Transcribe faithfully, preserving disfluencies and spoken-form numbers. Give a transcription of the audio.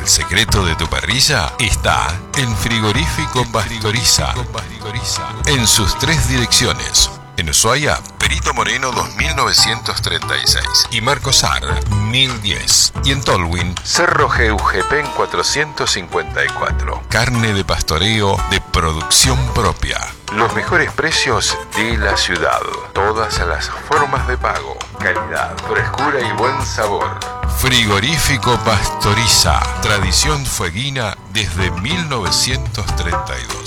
secreto de tu parrilla está en Frigorífico Pastoriza. En sus tres direcciones. En Ushuaia, Perito Moreno dos mil novecientos treinta y seis y Marcos Ar mil diez. Y en Tolwyn, Cerro Geujepen cuatrocientos cincuenta y cuatro. Carne de pastoreo de producción propia. Los mejores precios de la ciudad. Todas las formas de pago. Calidad, frescura y buen sabor. Frigorífico Pastoriza. Tradición fueguina desde mil novecientos treinta y dos.